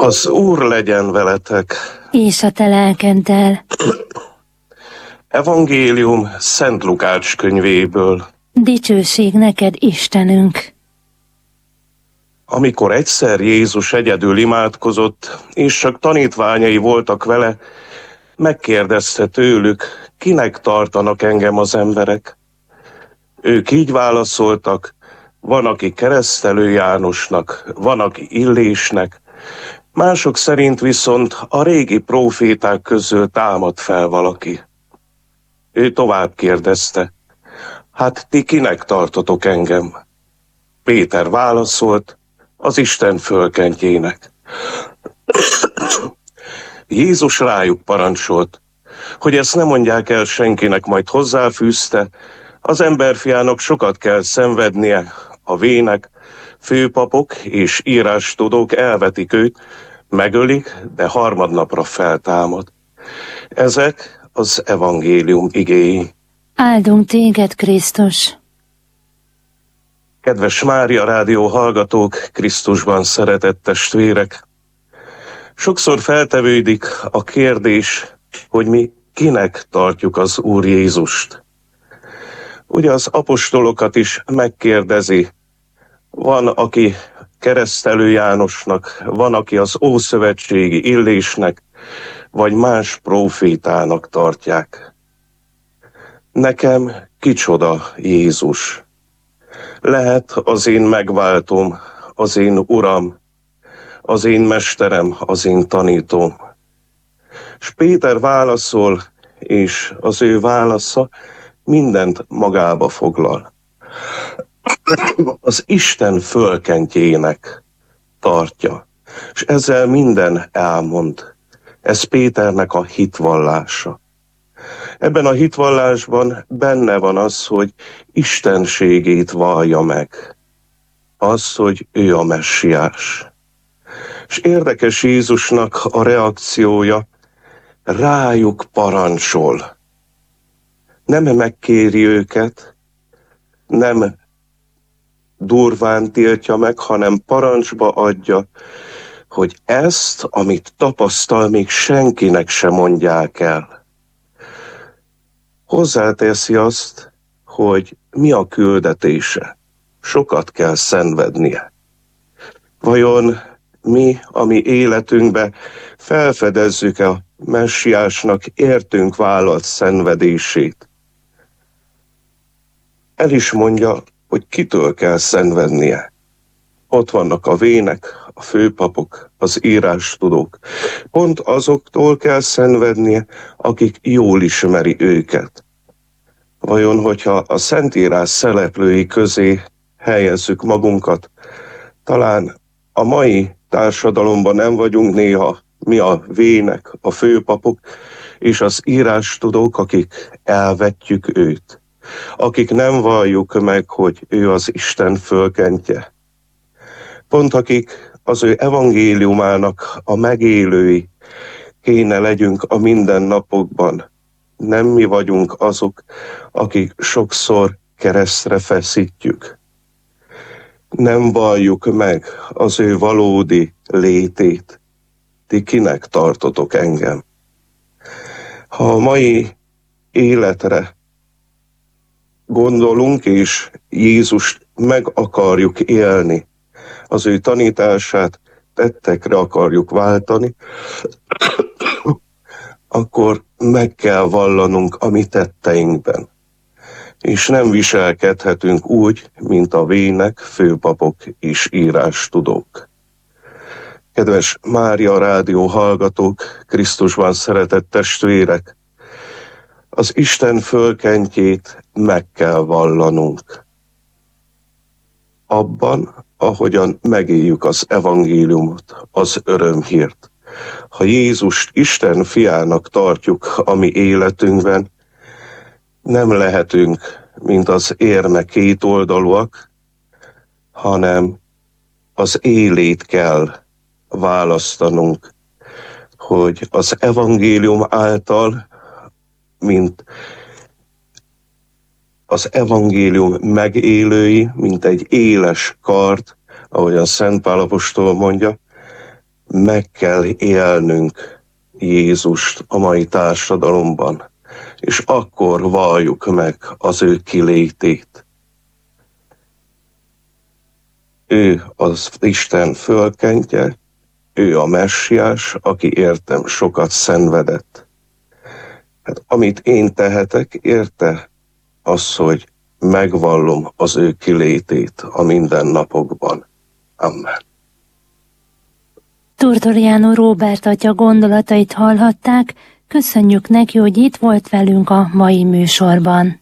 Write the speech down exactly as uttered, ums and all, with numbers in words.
Az Úr legyen veletek. És a te lelkeddel. Evangélium Szent Lukács könyvéből. Dicsőség neked, Istenünk! Amikor egyszer Jézus egyedül imádkozott, és csak tanítványai voltak vele, megkérdezte tőlük, kinek tartanak engem az emberek. Ők így válaszoltak, van, aki Keresztelő Jánosnak, van, aki Illésnek, mások szerint viszont a régi próféták közül támad fel valaki. Ő tovább kérdezte, hát ti kinek tartotok engem? Péter válaszolt, az Isten fölkentjének. Jézus rájuk parancsolt, hogy ezt ne mondják el senkinek, majd hozzáfűzte, az emberfiának sokat kell szenvednie, a vének, főpapok és írástudók elvetik őt, megölik, de harmadnapra feltámad. Ezek az evangélium igéi. Áldunk téged, Krisztus! Kedves Mária Rádió hallgatók, Krisztusban szeretett testvérek! Sokszor feltevődik a kérdés, hogy mi kinek tartjuk az Úr Jézust. Ugye az apostolokat is megkérdezi, van, aki Keresztelő Jánosnak, van, aki az ószövetségi Illésnek, vagy más prófétának tartják. Nekem kicsoda Jézus? Lehet az én megváltom, az én Uram, az én mesterem, az én tanítóm. És Péter válaszol, és az ő válasza mindent magába foglal. Az Isten fölkentjének tartja, és ezzel minden elmond. Ez Péternek a hitvallása. Ebben a hitvallásban benne van az, hogy istenségét vallja meg. Az, hogy ő a messiás. És érdekes Jézusnak a reakciója, rájuk parancsol. Nem megkéri őket, nem durván tiltja meg, hanem parancsba adja, hogy ezt, amit tapasztal, még senkinek se mondják el. Hozzáteszi azt, hogy mi a küldetése. Sokat kell szenvednie. Vajon mi, a mi életünkbe felfedezzük a messiásnak értünk vállalt szenvedését? El is mondja, hogy kitől kell szenvednie. Ott vannak a vének, a főpapok, az írástudók. Pont azoktól kell szenvednie, akik jól ismeri őket. Vajon, hogyha a Szentírás szereplői közé helyezzük magunkat, talán a mai társadalomban nem vagyunk néha mi a vének, a főpapok és az írástudók, akik elvetjük őt, akik nem valljuk meg, hogy ő az Isten fölkentje. Pont akik az ő evangéliumának a megélői kéne legyünk a mindennapokban. Nem mi vagyunk azok, akik sokszor keresztre feszítjük. Nem valljuk meg az ő valódi létét. Ti kinek tartotok engem? Ha a mai életre gondolunk, és Jézust meg akarjuk élni, az ő tanítását tettekre akarjuk váltani, akkor meg kell vallanunk a mi tetteinkben. És nem viselkedhetünk úgy, mint a vének, főpapok és írástudók. Kedves Mária Rádió hallgatók, Krisztusban szeretett testvérek, az Isten fölkentjét meg kell vallanunk. Abban, ahogyan megéljük az evangéliumot, az örömhírt. Ha Jézust Isten fiának tartjuk a mi életünkben, nem lehetünk, mint az érme kétoldalúak, hanem az élét kell választanunk, hogy az evangélium által, mint az evangélium megélői, mint egy éles kard, ahogy a Szent Pál apostol mondja, meg kell élnünk Jézust a mai társadalomban, és akkor valljuk meg az ő kilétét. Ő az Isten fölkentje, ő a messiás, aki értem sokat szenvedett. Hát amit én tehetek, érte, az, hogy megvallom az ő kilétét a mindennapokban. Amen. Turtoriano Róbert atya gondolatait hallhatták, köszönjük neki, hogy itt volt velünk a mai műsorban.